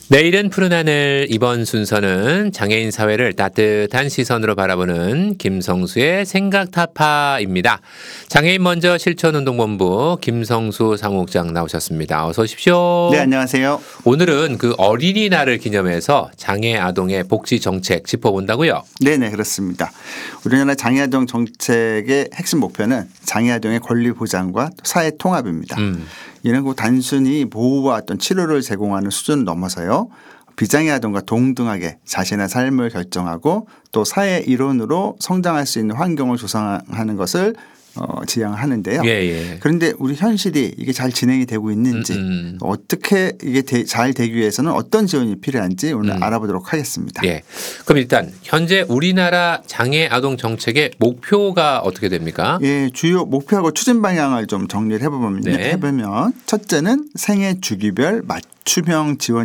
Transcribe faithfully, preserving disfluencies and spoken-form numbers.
내일은 푸른 하늘. 이번 순서는 장애인 사회를 따뜻한 시선으로 바라보는 김성수의 생각타파입니다. 장애인 먼저 실천운동본부 김성수 사무국장 나오셨습니다. 어서 오십시오. 네, 안녕하세요. 오늘은 그 어린이날을 기념해서 장애 아동의 복지 정책 짚어본다고요? 네네, 그렇습니다. 우리나라 장애 아동 정책의 핵심 목표는 장애 아동의 권리 보장과 사회 통합입니다. 음. 이는 그 단순히 보호와 어떤 치료를 제공하는 수준을 넘어서요. 비장애 아동과 동등하게 자신의 삶을 결정하고 또 사회 일원으로 성장할 수 있는 환경을 조성하는 것을 어, 지향하는데요. 예, 예. 그런데 우리 현실이 이게 잘 진행이 되고 있는지 음, 음. 어떻게 이게 되, 잘 되기 위해서는 어떤 지원이 필요한지 오늘 음. 알아보도록 하겠습니다. 예. 그럼 일단 현재 우리나라 장애 아동 정책의 목표가 어떻게 됩니까? 예, 주요 목표하고 추진 방향을 좀 정리를 해보면, 네. 해보면 첫째는 생애 주기별 맞춤형 지원